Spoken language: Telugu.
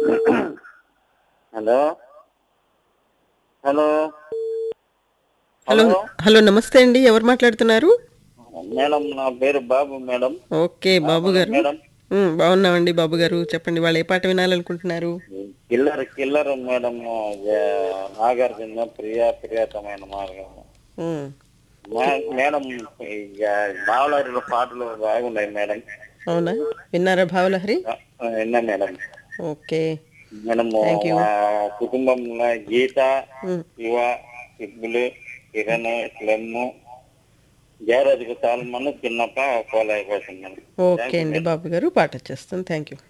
Hello hello hello. Hello hello, నమస్తే అండి. ఎవరు మాట్లాడుతున్నారు? మేడం, నా పేరు బాబు మేడం. ఓకే, బాబు బాగున్నా గారు. మేడం. బాగున్నామండి బాబు గారు. చెప్పండి, వాళ్ళు ఏ పాట వినాలనుకుంటున్నారు? Killer killer madam. నాగార్జున ప్రియతమైన మార్గం. ఉమ్, మేడం, ఇక బావలారిలో పాటలు బాగున్నాయి మేడం. అవునా? విన్నారా భావలహరి? విన్నా మేడం. ఓకే, మనము థ్యాంక్ యూ. మా కుటుంబంలో గీత, శివ, సిబ్బులు, కిరణ్, లెమ్ము, జయరాజుకు సాల్మన్, చిన్నప్ప, కోలాయి కోసం మేడం. ఓకే థ్యాంక్ యూ అండి మేడం. బాబు గారు, పాట వచ్చేస్తుంది. Thank you.